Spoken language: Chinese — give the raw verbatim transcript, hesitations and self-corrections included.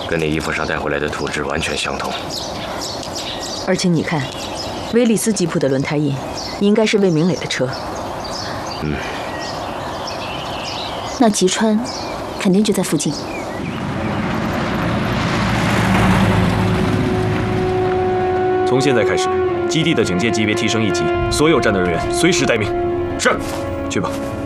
跟你衣服上带回来的图纸完全相同。 而且你看，威利斯吉普的轮胎印，应该是魏明磊的车。 嗯。 那吉川肯定就在附近。 从现在开始，基地的警戒级别提升一级，所有战斗人员随时待命。是，去吧。